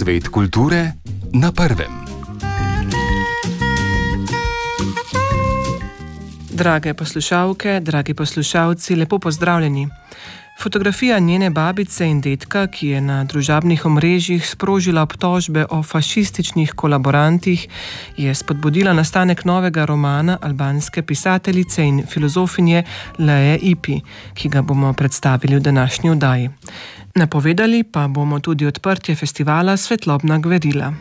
Svet kulture na prvem. Drage poslušalke, dragi poslušalci, lepo pozdravljeni. Fotografija njene babice in dedka, ki je na družabnih omrežjih sprožila obtožbe o fašističnih kolaborantih, je spodbudila nastanek novega romana albanske pisateljice in filozofinje Leje Ipi, ki ga bomo predstavili v današnji oddaji. Napovedali pa bomo tudi odprtje festivala Svetlobna gverila.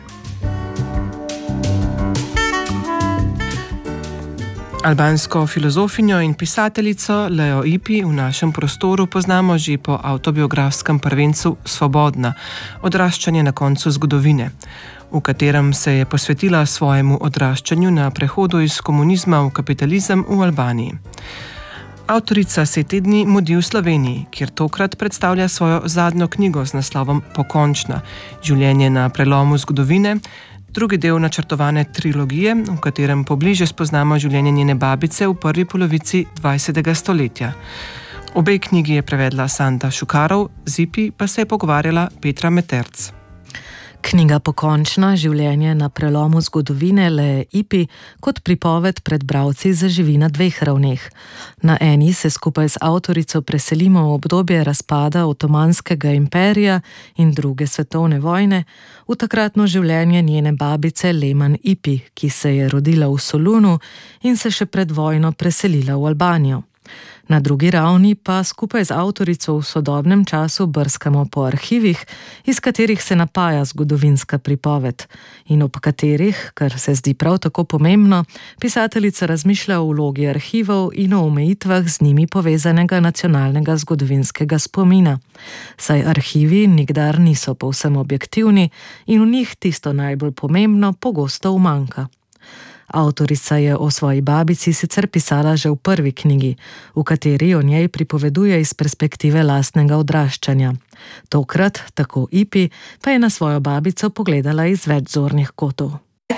Albansko filozofinjo in pisateljico Lejo Ipi v našem prostoru poznamo že po avtobiografskem prvencu Svobodna, odraščanje na koncu zgodovine, v katerem se je posvetila svojemu odraščanju na prehodu iz komunizma v kapitalizem v Albaniji. Avtorica se te dni mudi v Sloveniji, kjer tokrat predstavlja svojo zadnjo knjigo z naslovom Pokončna, življenje na prelomu zgodovine, drugi del načrtovane trilogije, v katerem pobliže spoznamo življenje njene babice v prvi polovici 20. stoletja. Obe knjigi je prevedla Sanda Šukarov, z Ipi pa se je pogovarjala Petra Meterc. Knjiga Pokončna, življenje na prelomu zgodovine Leje Ipi kot pripoved pred bralci zaživi na dveh ravneh. Na eni se skupaj z avtorico preselimo v obdobje razpada Otomanskega imperija in druge svetovne vojne, v takratno življenje njene babice Leman Ipi, ki se je rodila v Solunu in se še pred vojno preselila v Albanijo. Na drugi ravni pa skupaj z avtorico v sodobnem času brskamo po arhivih, iz katerih se napaja zgodovinska pripoved in ob katerih, kar se zdi prav tako pomembno, pisateljica razmišlja o vlogi arhivov in o omejitvah z njimi povezanega nacionalnega zgodovinskega spomina. Saj arhivi nikdar niso povsem objektivni in v njih tisto najbolj pomembno pogosto umanjka. Avtorica je o svoji babici sicer pisala že v prvi knjigi, v kateri o njej pripoveduje iz perspektive lastnega odraščanja. Tokrat, tako Ipi, pa je na svojo babico pogledala iz več zornih kotov.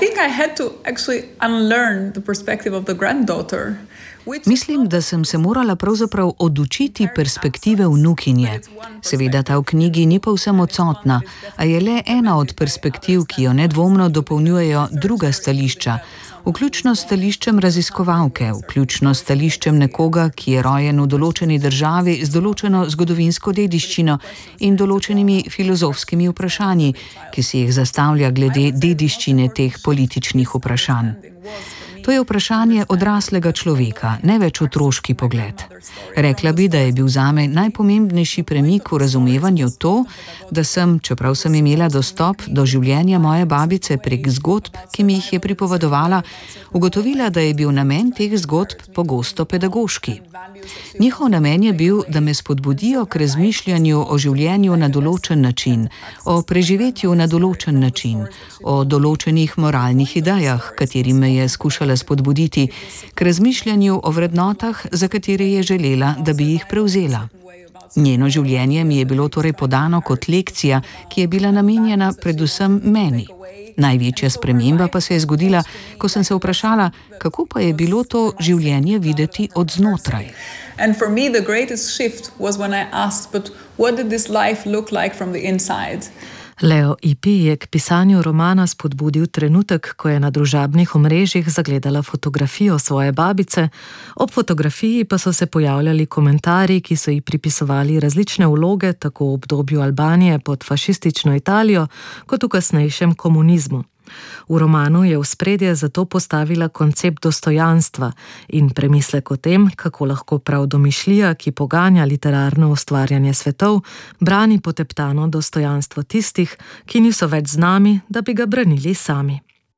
Mislim, da sem se morala pravzaprav odučiti perspektive vnukinje. Seveda ta v knjigi ni povsem odsotna, a je le ena od perspektiv, ki jo nedvomno dopolnjujejo druga stališča, vključno s stališčem raziskovalke, vključno s stališčem nekoga, ki je rojen v določeni državi z določeno zgodovinsko dediščino in določenimi filozofskimi vprašanji, ki si jih zastavlja glede dediščine teh političnih vprašanj. To je vprašanje odraslega človeka, ne več otroški pogled. Rekla bi, da je bil zame najpomembnejši premik v razumevanju to, da sem, čeprav sem imela dostop do življenja moje babice prek zgodb, ki mi jih je pripovedovala, ugotovila, da je bil namen teh zgodb pogosto pedagoški. Njihov namen je bil, da me spodbudijo k razmišljanju o življenju na določen način, o preživetju na določen način, o določenih moralnih idejah, katerim me je skušala spodbuditi, k razmišljanju o vrednotah, za katere je želela, da bi jih prevzela. Njeno življenje mi je bilo torej podano kot lekcija, ki je bila namenjena predvsem meni. Največja sprememba pa se je zgodila, ko sem se vprašala, kako pa je bilo to življenje videti od znotraj. And for me the greatest shift was when I asked, but what did this life look like from the inside? Lejo Ipi je k pisanju romana spodbudil trenutek, ko je na družabnih omrežjih zagledala fotografijo svoje babice, ob fotografiji pa so se pojavljali komentarji, ki so ji pripisovali različne vloge tako v obdobju Albanije pod fašistično Italijo, kot v kasnejšem komunizmu. V romanu je v spredje zato postavila koncept dostojanstva in premislek o tem, kako lahko prav domišljija, ki poganja literarno ustvarjanje svetov, brani poteptano dostojanstvo tistih, ki niso več z nami, da bi ga branili sami.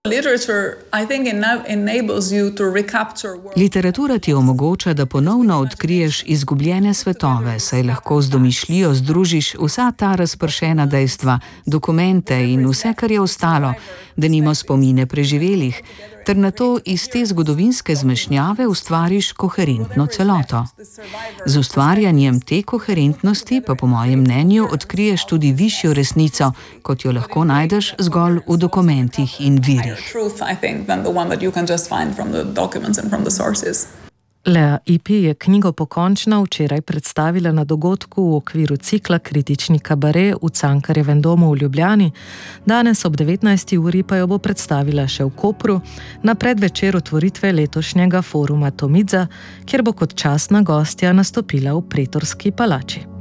Literatura ti omogoča, da ponovno odkriješ izgubljene svetove, saj lahko z domišljijo združiš vsa ta razpršena dejstva, dokumente in vse, kar je ostalo, denimo spomine preživelih, ter nato iz te zgodovinske zmešnjave ustvariš koherentno celoto. Z ustvarjanjem te koherentnosti pa po mojem mnenju odkriješ tudi višjo resnico, kot jo lahko najdeš zgolj v dokumentih in virih. Lea Ipi je knjigo Pokončna včeraj predstavila na dogodku v okviru cikla Kritični kabaret v Cankarjevem domu v Ljubljani. Danes ob 19. uri pa jo bo predstavila še v Kopru na predvečer otvoritve letošnjega foruma Tomidza, kjer bo kot častna gostja nastopila v Pretorski palači.